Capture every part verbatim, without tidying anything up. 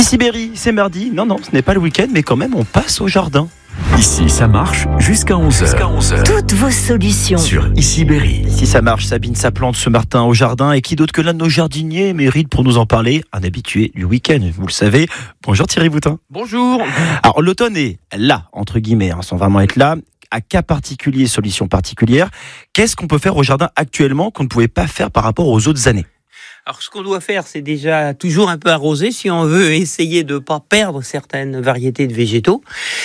Ici Berry, c'est mardi. Non, non, ce n'est pas le week-end, mais quand même, on passe au jardin. Ici, ça marche jusqu'à onze heures. Toutes vos solutions Sur Ici Berry. Ici, ça marche. Sabine s'implante ce matin au jardin. Et qui d'autre que l'un de nos jardiniers mérite pour nous en parler? Un habitué du week-end, vous le savez. Bonjour Thierry Boutin. Bonjour. Alors, l'automne est là, entre guillemets, hein, sans vraiment être là. À cas particulier, solution particulière. Qu'est-ce qu'on peut faire au jardin actuellement qu'on ne pouvait pas faire par rapport aux autres années? Alors, ce qu'on doit faire, c'est déjà toujours un peu arroser si on veut essayer de ne pas perdre certaines variétés de végétaux.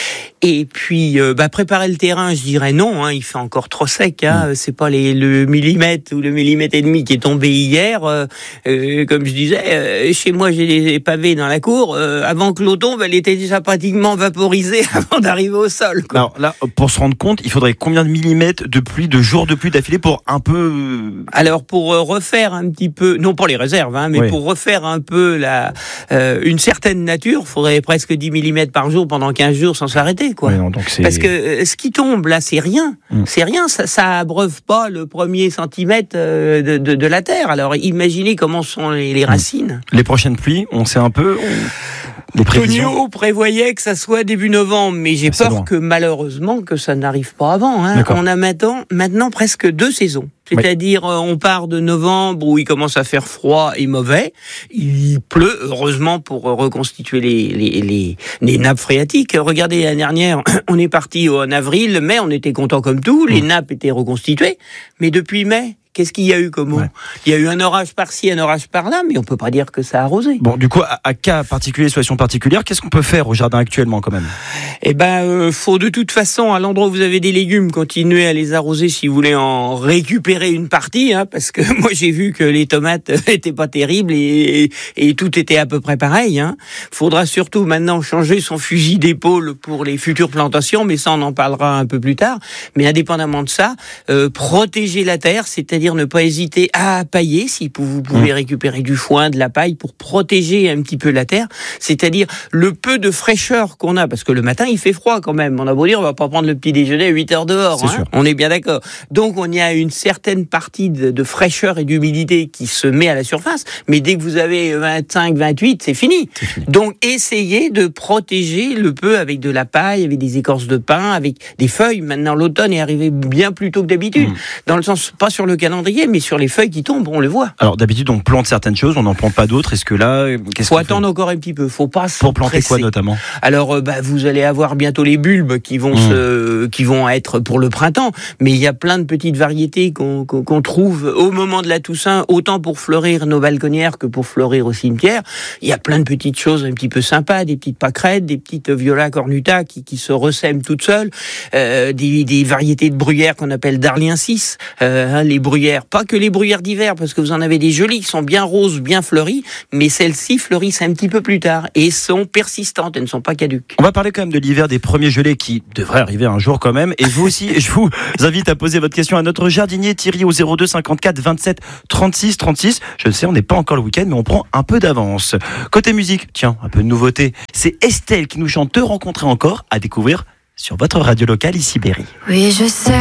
Et puis, euh, bah, préparer le terrain, je dirais non, hein, il fait encore trop sec. Hein, mmh. C'est pas les, le millimètre ou le millimètre et demi qui est tombé hier. Euh, euh, comme je disais, euh, chez moi, j'ai des pavés dans la cour. Euh, avant que l'eau tombe, elle était déjà pratiquement vaporisée avant d'arriver au sol, quoi. Alors là, pour se rendre compte, il faudrait combien de millimètres de pluie, de jours de pluie d'affilée pour un peu... Alors, pour euh, refaire un petit peu, non pour les réserves, hein, mais oui. pour refaire un peu la, euh, une certaine nature, il faudrait presque dix millimètres par jour pendant quinze jours sans s'arrêter. Quoi. Oui, non, donc c'est... Parce que euh, ce qui tombe là, c'est rien, mmh. c'est rien, ça, ça abreuve pas le premier centimètre euh, de, de, de la terre. Alors imaginez comment sont les, les racines. Mmh. Les prochaines pluies, on sait un peu. On... Les prévisions. Tonio prévoyait que ça soit début novembre, mais j'ai c'est peur loin. que malheureusement que ça n'arrive pas avant. Hein. On a maintenant, maintenant presque deux saisons. C'est-à-dire, oui. on part de novembre où il commence à faire froid et mauvais. Il pleut, heureusement, pour reconstituer les, les, les, les nappes phréatiques. Regardez, l'année dernière, on est parti en avril, mai, on était content comme tout, les mmh. nappes étaient reconstituées. Mais depuis mai, qu'est-ce qu'il y a eu comme eau? ouais. Il y a eu un orage par-ci, un orage par-là, mais on peut pas dire que ça a arrosé. Bon, du coup, à, à cas particulier, situation particulière, qu'est-ce qu'on peut faire au jardin actuellement, quand même? Eh ben, euh, faut de toute façon, à l'endroit où vous avez des légumes, continuer à les arroser si vous voulez en récupérer une partie, hein, parce que moi j'ai vu que les tomates étaient pas terribles et, et, et tout était à peu près pareil. Hein. Faudra surtout maintenant changer son fusil d'épaule pour les futures plantations, mais ça on en parlera un peu plus tard. Mais indépendamment de ça, euh, protéger la terre, c'est-à-dire ne pas hésiter à pailler, si vous pouvez mmh. récupérer du foin, de la paille pour protéger un petit peu la terre, c'est-à-dire le peu de fraîcheur qu'on a, parce que le matin il fait froid quand même, on a beau dire on va pas prendre le petit déjeuner à huit heures dehors, hein, on est bien d'accord. Donc on y a une certaine partie de, de fraîcheur et d'humidité qui se met à la surface, mais dès que vous avez vingt-cinq, vingt-huit, c'est fini. c'est fini. Donc essayez de protéger le peu avec de la paille, avec des écorces de pin, avec des feuilles. Maintenant l'automne est arrivé bien plus tôt que d'habitude, mmh. dans le sens, pas sur le calendrier, mais sur les feuilles qui tombent, on le voit. Alors d'habitude on plante certaines choses, on n'en plante pas d'autres. Est-ce que là, qu'est-ce faut attendre encore un petit peu, faut pas se Pour planter presser. Quoi notamment? Alors euh, bah, vous allez avoir bientôt les bulbes qui vont mmh. se, qui vont être pour le printemps, mais il y a plein de petites variétés qu'on, qu'on, qu'on trouve au moment de la Toussaint, autant pour fleurir nos balconnières que pour fleurir au cimetière. Il y a plein de petites choses un petit peu sympas, des petites pâquerettes, des petites viola cornuta qui, qui se ressèment toutes seules, euh, des, des variétés de bruyères qu'on appelle d'Arliensis, euh, les bruyères, pas que les bruyères d'hiver, parce que vous en avez des jolies qui sont bien roses, bien fleuries, mais celles-ci fleurissent un petit peu plus tard et sont persistantes, elles ne sont pas caduques. On va parler quand même de l'hiver, des premiers gelées qui devraient arriver un jour quand même. Et vous aussi, je vous invite à poser votre question à notre jardinier Thierry au zéro deux cinquante-quatre vingt-sept trente-six trente-six. Je le sais, on n'est pas encore le week-end, mais on prend un peu d'avance. Côté musique, tiens, un peu de nouveauté. C'est Estelle qui nous chante Te rencontrer encore, à découvrir sur votre radio locale Ici Berry. Oui, je sais.